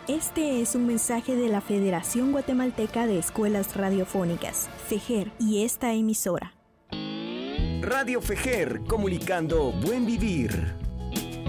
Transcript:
Este es un mensaje de la Federación Guatemalteca de Escuelas Radiofónicas, FEGER, y esta emisora. Radio FEGER, comunicando buen vivir.